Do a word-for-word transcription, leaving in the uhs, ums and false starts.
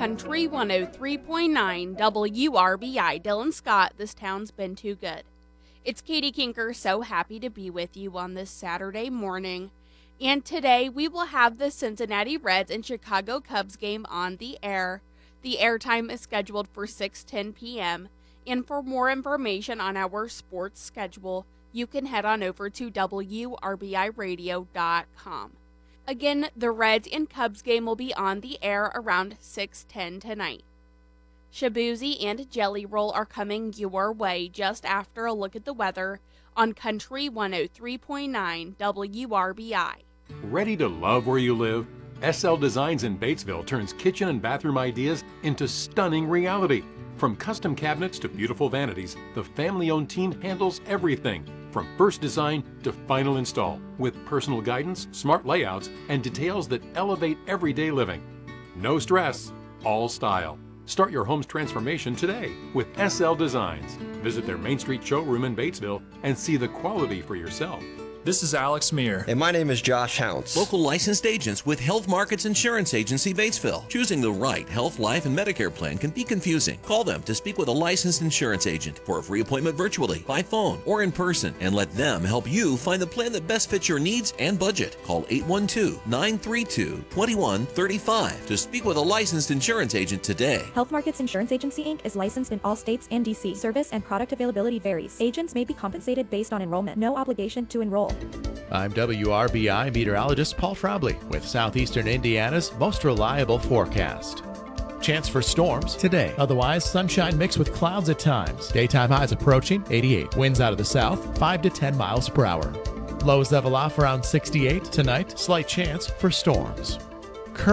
Country one oh three point nine W R B I. Dylan Scott, this town's been too good. It's Katie Kinker, so happy to be with you on this Saturday morning. And today we will have the Cincinnati Reds and Chicago Cubs game on the air. The airtime is scheduled for six ten p.m. And for more information on our sports schedule, you can head on over to W R B I radio dot com. Again, the Reds and Cubs game will be on the air around six ten tonight. Shabuzi and Jelly Roll are coming your way just after a look at the weather on Country one oh three point nine W R B I. Ready to love where you live? S L Designs in Batesville turns kitchen and bathroom ideas into stunning reality. From custom cabinets to beautiful vanities, the family-owned team handles everything, from first design to final install, with personal guidance, smart layouts, and details that elevate everyday living. No stress, all style. Start your home's transformation today with S L Designs. Visit their Main Street showroom in Batesville and see the quality for yourself. This is Alex Meir. And my name is Josh Hounts. Local licensed agents with Health Markets Insurance Agency, Batesville. Choosing the right health, life, and Medicare plan can be confusing. Call them to speak with a licensed insurance agent for a free appointment virtually, by phone, or in person, and let them help you find the plan that best fits your needs and budget. Call eight one two, nine three two, two one three five to speak with a licensed insurance agent today. Health Markets Insurance Agency, Incorporated is licensed in all states and D C. Service and product availability varies. Agents may be compensated based on enrollment. No obligation to enroll. I'm W R B I meteorologist Paul Trombley with Southeastern Indiana's most reliable forecast. Chance for storms today. Otherwise, sunshine mixed with clouds at times. Daytime highs approaching eighty-eight. Winds out of the south, five to ten miles per hour. Lows level off around sixty-eight. Tonight, slight chance for storms.